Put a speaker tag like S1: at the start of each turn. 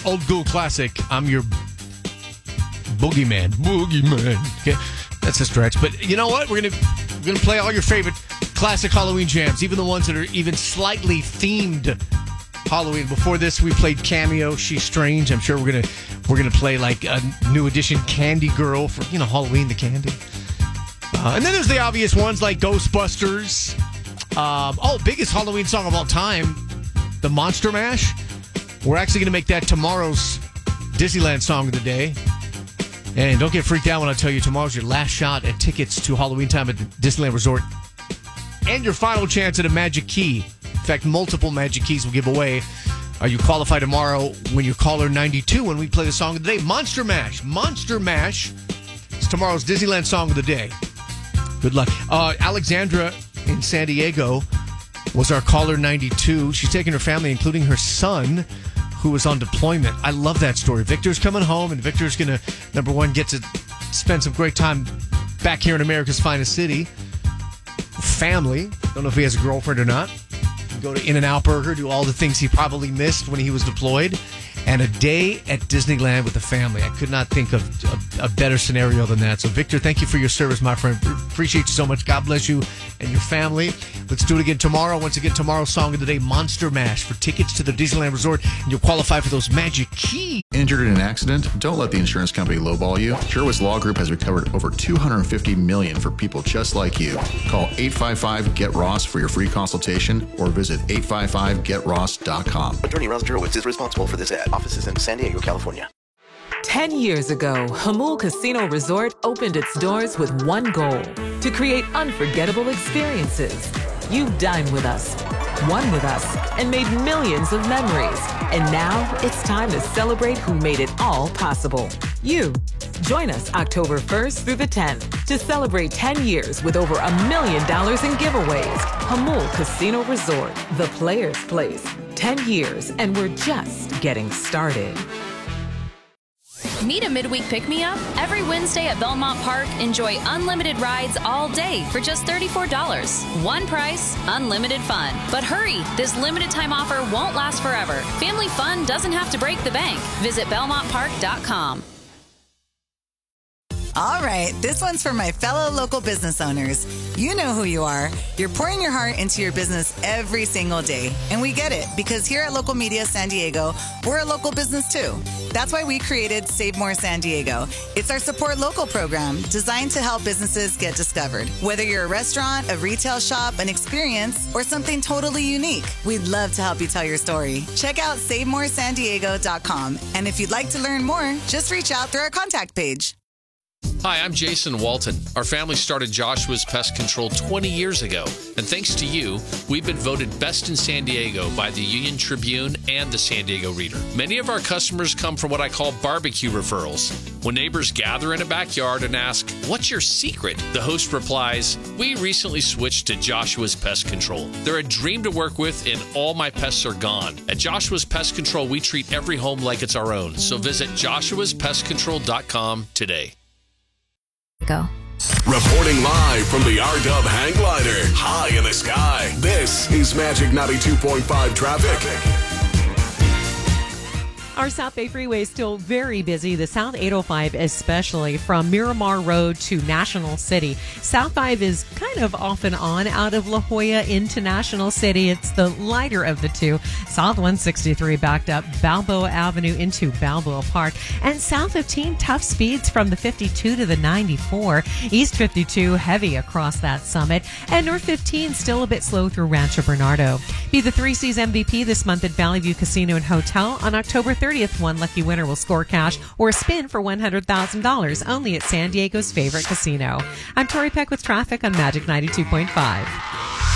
S1: old school classic. I'm your boogeyman. Boogeyman. Okay, that's a stretch, but you know what? We're gonna play all your favorite classic Halloween jams, even the ones that are even slightly themed Halloween. Before this, we played Cameo, She's Strange. I'm sure we're gonna play like a new edition Candy Girl for Halloween, the candy. And then there's the obvious ones like Ghostbusters. Biggest Halloween song of all time, the Monster Mash. We're actually going to make that tomorrow's Disneyland song of the day. And don't get freaked out when I tell you tomorrow's your last shot at tickets to Halloween time at the Disneyland Resort. And your final chance at a Magic Key. In fact, multiple Magic Keys will give away. You qualify tomorrow when you're caller 92 when we play the song of the day, Monster Mash. Monster Mash is tomorrow's Disneyland song of the day. Good luck. Alexandra in San Diego was our caller 92. She's taking her family, including her son, who was on deployment. I love that story. Victor's coming home, and Victor's going to, number one, get to spend some great time back here in America's finest city. Family. Don't know if he has a girlfriend or not. Go to In-N-Out Burger, do all the things he probably missed when he was deployed. And a day at Disneyland with the family. I could not think of a better scenario than that. So, Victor, thank you for your service, my friend. Appreciate you so much. God bless you and your family. Let's do it again tomorrow. Once again, tomorrow's song of the day, Monster Mash, for tickets to the Disneyland Resort. And you'll qualify for those Magic Keys.
S2: Injured in an accident? Don't let the insurance company lowball you. Sherwoods Law Group has recovered over $250 million for people just like you. Call 855-GET-ROSS for your free consultation or visit 855getross.com.
S3: Attorney Ron Sherwoods is responsible for this ad. Offices in San Diego, California.
S4: 10 years ago, Hamul Casino Resort opened its doors with one goal: to create unforgettable experiences. You dined with us, won with us, and made millions of memories. And now it's time to celebrate who made it all possible. You. Join us October 1st through the 10th to celebrate 10 years with over $1 million in giveaways. Hamul Casino Resort, the player's place. 10 years, and we're just getting started.
S5: Need a midweek pick-me-up? Every Wednesday at Belmont Park, enjoy unlimited rides all day for just $34. One price, unlimited fun. But hurry, this limited time offer won't last forever. Family fun doesn't have to break the bank. Visit BelmontPark.com.
S6: All right, this one's for my fellow local business owners. You know who you are. You're pouring your heart into your business every single day. And we get it, because here at Local Media San Diego, we're a local business too. That's why we created Save More San Diego. It's our Support Local program designed to help businesses get discovered. Whether you're a restaurant, a retail shop, an experience, or something totally unique, we'd love to help you tell your story. Check out SaveMoreSanDiego.com. And if you'd like to learn more, just reach out through our contact page.
S7: Hi, I'm Jason Walton. Our family started Joshua's Pest Control 20 years ago, and thanks to you, we've been voted Best in San Diego by the Union Tribune and the San Diego Reader. Many of our customers come from what I call barbecue referrals. When neighbors gather in a backyard and ask, "What's your secret?" the host replies, "We recently switched to Joshua's Pest Control. They're a dream to work with, and all my pests are gone. At Joshua's Pest Control, we treat every home like it's our own. So visit joshuaspestcontrol.com today.
S8: Go.
S9: Reporting live from the R-Dub hang glider, high in the sky. This is Magic 92.5 traffic.
S10: Our South Bay Freeway is still very busy. The South 805 especially, from Miramar Road to National City. South 5 is kind of off and on out of La Jolla into National City. It's the lighter of the two. South 163 backed up Balboa Avenue into Balboa Park. And South 15, tough speeds from the 52 to the 94. East 52, heavy across that summit. And North 15, still a bit slow through Rancho Bernardo. Be the Three Seas MVP this month at Valley View Casino and Hotel. On October 30th, one lucky winner will score cash or a spin for $100,000 only at San Diego's favorite casino. I'm Tori Peck with traffic on Magic 92.5.